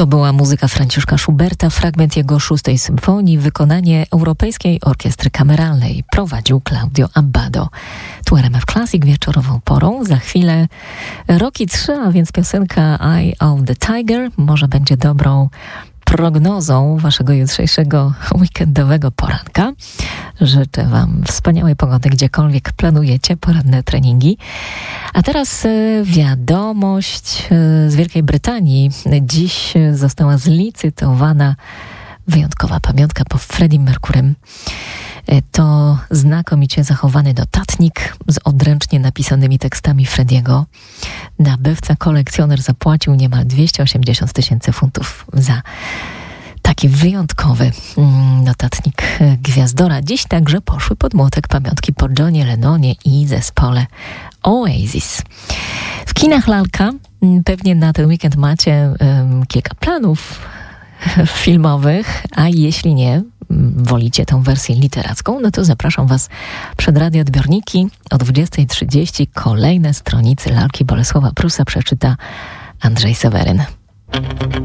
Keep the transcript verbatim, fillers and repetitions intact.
To była muzyka Franciszka Schuberta, fragment jego szóstej symfonii, wykonanie Europejskiej Orkiestry Kameralnej. Prowadził Claudio Abbado. Tu R M F Classic wieczorową porą. Za chwilę Rocky trzy, a więc piosenka Eye of the Tiger może będzie dobrą prognozą waszego jutrzejszego weekendowego poranka. Życzę wam wspaniałej pogody, gdziekolwiek planujecie poranne treningi. A teraz wiadomość z Wielkiej Brytanii. Dziś została zlicytowana wyjątkowa pamiątka po Freddym Mercurym. To znakomicie zachowany notatnik z odręcznie napisanymi tekstami Frediego. Nabywca, kolekcjoner zapłacił niemal dwieście osiemdziesiąt tysięcy funtów za taki wyjątkowy notatnik Gwiazdora. Dziś także poszły pod młotek pamiątki po Johnie Lennonie i zespole Oasis. W kinach lalka pewnie na ten weekend macie um, kilka planów filmowych, a jeśli nie, wolicie tą wersję literacką, no to zapraszam was przed radioodbiorniki o dwudziestej trzydzieści. Kolejne stronice lalki Bolesława Prusa przeczyta Andrzej Seweryn.